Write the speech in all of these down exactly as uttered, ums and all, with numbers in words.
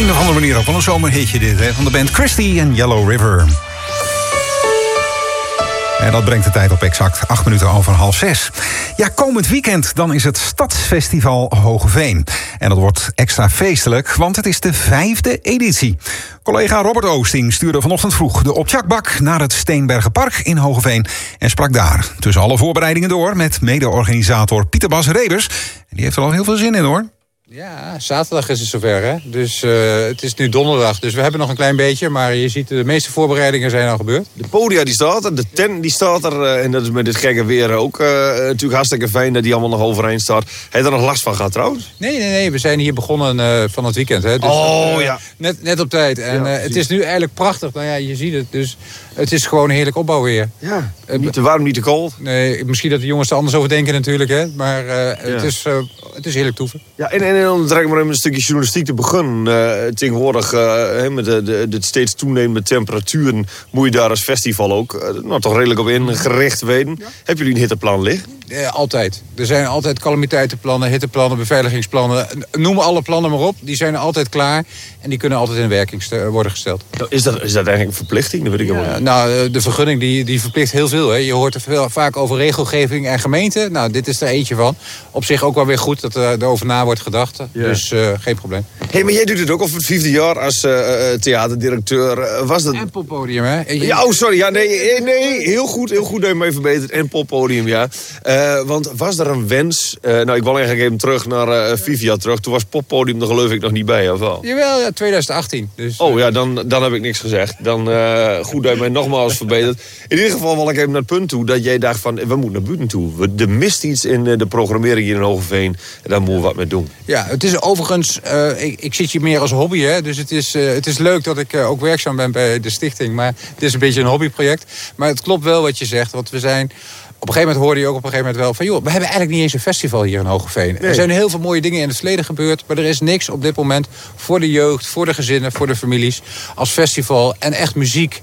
een of andere manier ook wel een zomerhitje dit, hè? Van de band Christie en Yellow River. En dat brengt de tijd op exact acht minuten over half zes. Ja, komend weekend dan is het Stadsfestival Hoogeveen. En dat wordt extra feestelijk, want het is de vijfde editie. Collega Robert Oosting stuurde vanochtend vroeg de opjakbak naar het Steenbergenpark in Hoogeveen en sprak daar tussen alle voorbereidingen door met mede-organisator Pieter Bas Rebers. En die heeft er al heel veel zin in, hoor. Ja, zaterdag is het zover, hè. Dus uh, het is nu donderdag, dus we hebben nog een klein beetje. Maar je ziet, de meeste voorbereidingen zijn al gebeurd. De podia die staat er, de tent die staat er. Uh, en dat is met dit gekke weer ook uh, natuurlijk hartstikke fijn dat die allemaal nog overeind staat. Heb je er nog last van gehad trouwens? Nee, nee, nee. We zijn hier begonnen uh, van het weekend, hè. Dus, oh, uh, ja. Net, net op tijd. En ja, uh, het is nu eigenlijk prachtig. Nou ja, je ziet het. Dus het is gewoon een heerlijk opbouwweer. Ja, niet te warm, niet te koud. Nee, misschien dat de jongens er anders over denken natuurlijk, hè. Maar uh, ja. het, is, uh, het is heerlijk toeven. Ja, en, en, en dan trek ik maar even een stukje journalistiek te beginnen. Uh, tegenwoordig, uh, met de, de, de steeds toenemende temperaturen, moet je daar als festival ook uh, nou, toch redelijk op ingericht weten. Ja. Hebben jullie een hitteplan liggen? Ja, altijd. Er zijn altijd calamiteitenplannen, hitteplannen, beveiligingsplannen. Noem alle plannen maar op. Die zijn altijd klaar. En die kunnen altijd in werking st- worden gesteld. Is dat, is dat eigenlijk een verplichting? Dat weet ik ja, nou, de vergunning die, die verplicht heel veel. Hè. Je hoort er veel, vaak over regelgeving en gemeente. Nou, dit is er eentje van. Op zich ook wel weer goed dat er over na wordt gedacht. Ja. Dus uh, geen probleem. Hé, hey, maar jij doet het ook al voor het vijfde jaar als uh, theaterdirecteur. Uh, was dat... En poppodium, hè? Ja, oh, sorry. Ja, nee, nee, heel goed. Heel goed dat je me even verbeterd. En poppodium, ja. Uh, want was er een wens... Uh, nou, ik wil eigenlijk even terug naar uh, vijf jaar terug. Toen was poppodium er geloof ik nog niet bij, of wel? Jawel, ja, twintig achttien. Dus, oh ja, dan, dan heb ik niks gezegd. Dan uh, goed dat je mij nogmaals verbeterd. In ieder geval wil ik even naar het punt toe dat jij dacht van... we moeten naar buiten toe. Er mist iets in de programmering hier in Hoogeveen. En daar moeten we wat mee doen. Ja, het is overigens... Uh, ik, ik zit hier meer als hobby, hè. Dus het is, uh, het is leuk dat ik uh, ook werkzaam ben bij de stichting. Maar het is een beetje een hobbyproject. Maar het klopt wel wat je zegt, want we zijn... Op een gegeven moment hoorde je ook op een gegeven moment wel van... joh, we hebben eigenlijk niet eens een festival hier in Hoogeveen. Nee. Er zijn heel veel mooie dingen in het verleden gebeurd... maar er is niks op dit moment voor de jeugd, voor de gezinnen, voor de families... als festival en echt muziek.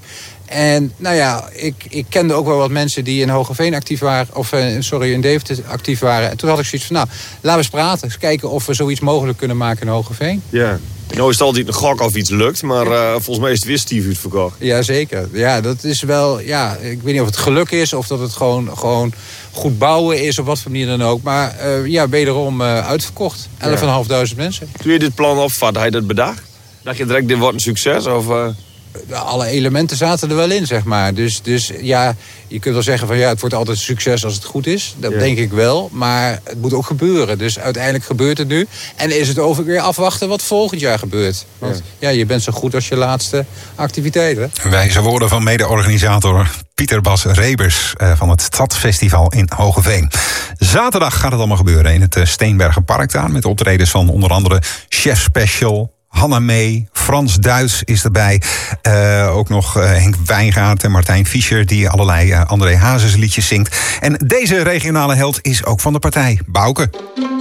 En nou ja, ik, ik kende ook wel wat mensen die in Hoogeveen actief waren... of uh, sorry, in Deventer actief waren. En toen had ik zoiets van, nou, laten we eens praten. Eens kijken of we zoiets mogelijk kunnen maken in Hoogeveen. Ja. Nou is het altijd een gok of iets lukt, maar uh, volgens mij is het weer stief uitverkocht. Jazeker. Ja, dat is wel, ja, ik weet niet of het geluk is of dat het gewoon, gewoon goed bouwen is, op wat voor manier dan ook. Maar uh, ja, wederom uh, uitverkocht. elf vijfduizend ja. mensen. Toen je dit plan opvat, had je dat bedacht? Dacht je direct, dit wordt een succes? Of, uh... Alle elementen zaten er wel in, zeg maar. Dus, dus ja, je kunt wel zeggen van ja, het wordt altijd een succes als het goed is. Dat ja. denk ik wel. Maar het moet ook gebeuren. Dus uiteindelijk gebeurt het nu. En is het over weer afwachten wat volgend jaar gebeurt. Want ja, ja je bent zo goed als je laatste activiteiten. Wijze woorden van mede-organisator Pieter Bas Rebers van het Stadsfestival in Hoogeveen. Zaterdag gaat het allemaal gebeuren in het Steenbergenpark daar. Met optredens van onder andere Chef Special, Hanna Mee, Frans Duits is erbij. Uh, ook nog uh, Henk Wijngaard en Martijn Fischer... die allerlei uh, André Hazes liedjes zingt. En deze regionale held is ook van de partij, Bouke.